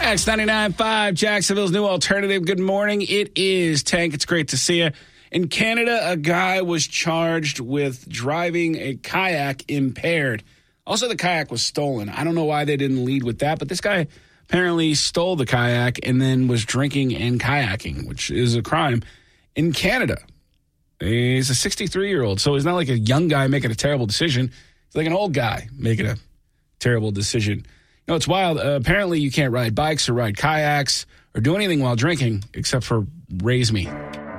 X 99.5, Jacksonville's new alternative. Good morning. It is Tank. It's great to see you. In Canada, a guy was charged with driving a kayak impaired. Also, the kayak was stolen. I don't know why they didn't lead with that, but this guy apparently stole the kayak and then was drinking and kayaking, which is a crime in Canada. He's a 63-year-old, so he's not like a young guy making a terrible decision. He's like an old guy making a terrible decision. No, it's wild. Apparently, you can't ride bikes or ride kayaks or do anything while drinking except for raise me.